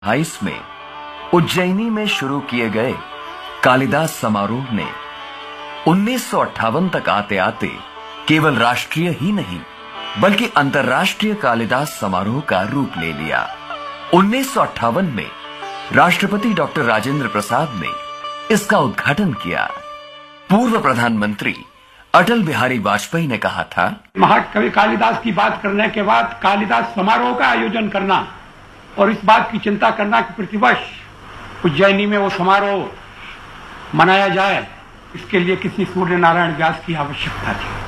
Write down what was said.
1928 में उज्जैनी में शुरू किए गए कालिदास समारोह ने 1958 तक आते आते केवल राष्ट्रीय ही नहीं बल्कि अंतर्राष्ट्रीय कालिदास समारोह का रूप ले लिया। 1958 में राष्ट्रपति डॉक्टर राजेंद्र प्रसाद ने इसका उद्घाटन किया। पूर्व प्रधानमंत्री अटल बिहारी वाजपेयी ने कहा था, महाकवि कालिदास की बात करने के बाद कालिदास समारोह का आयोजन करना और इस बात की चिंता करना कि प्रतिवर्ष उज्जैनी में वो समारोह मनाया जाए, इसके लिए किसी सूर्य नारायण व्यास की आवश्यकता थी।